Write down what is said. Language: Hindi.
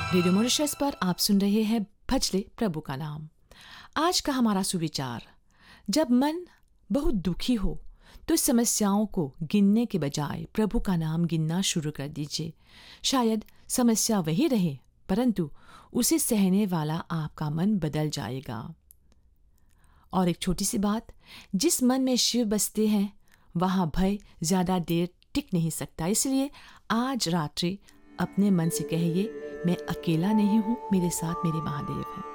रेडियो मॉरिशस पर आप सुन रहे हैं भजले प्रभु का नाम। आज का हमारा सुविचार, जब मन बहुत दुखी हो तो समस्याओं को गिनने के बजाय प्रभु का नाम गिनना शुरू कर दीजिए। शायद समस्या वही रहे, परंतु उसे सहने वाला आपका मन बदल जाएगा। और एक छोटी सी बात, जिस मन में शिव बसते हैं वहाँ भय ज़्यादा देर टिक नहीं सकता। इसलिए आज रात्रि अपने मन से कहिए, मैं अकेला नहीं हूँ, मेरे साथ मेरे महादेव हैं।